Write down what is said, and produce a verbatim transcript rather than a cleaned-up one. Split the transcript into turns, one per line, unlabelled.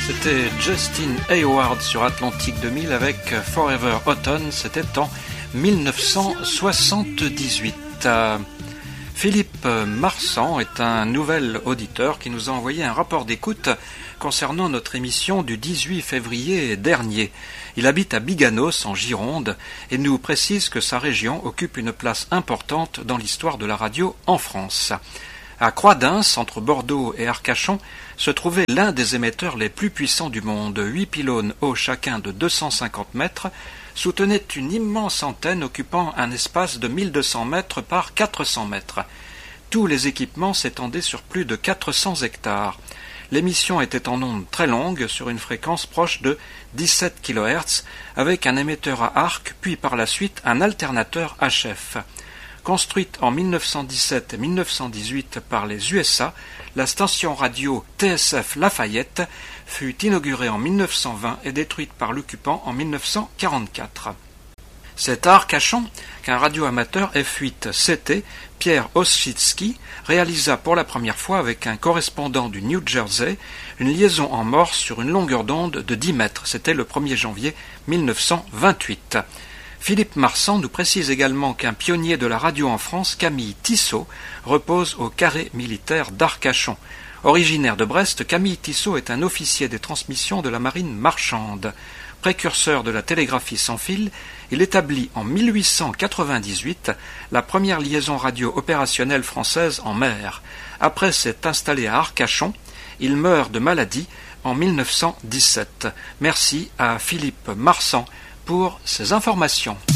C'était Justin Hayward sur Atlantique deux mille avec Forever Autumn, c'était en mille neuf cent soixante-dix-huit. Philippe Marsan est un nouvel auditeur qui nous a envoyé un rapport d'écoute concernant notre émission du dix-huit février dernier. Il habite à Biganos en Gironde et nous précise que sa région occupe une place importante dans l'histoire de la radio en France. À Croix-d'Ins, entre Bordeaux et Arcachon, se trouvait l'un des émetteurs les plus puissants du monde. Huit pylônes hauts chacun de deux cent cinquante mètres soutenaient une immense antenne occupant un espace de mille deux cents mètres par quatre cents mètres. Tous les équipements s'étendaient sur plus de quatre cents hectares. L'émission était en ondes très longues sur une fréquence proche de dix-sept kilohertz avec un émetteur à arc puis par la suite un alternateur H F. Construite en mille neuf cent dix-sept et mille neuf cent dix-huit par les U S A, la station radio T S F Lafayette fut inaugurée en mille neuf cent vingt et détruite par l'occupant en mille neuf cent quarante-quatre. C'est à Arcachon qu'un radioamateur F huit C T, Pierre Ossitsky, réalisa pour la première fois avec un correspondant du New Jersey une liaison en morse sur une longueur d'onde de dix mètres. C'était le premier janvier mille neuf cent vingt-huit. Philippe Marsan nous précise également qu'un pionnier de la radio en France, Camille Tissot, repose au carré militaire d'Arcachon. Originaire de Brest, Camille Tissot est un officier des transmissions de la marine marchande. Précurseur de la télégraphie sans fil, il établit en mille huit cent quatre-vingt-dix-huit la première liaison radio opérationnelle française en mer. Après s'être installé à Arcachon, il meurt de maladie en mille neuf cent dix-sept. Merci à Philippe Marsan pour ces informations.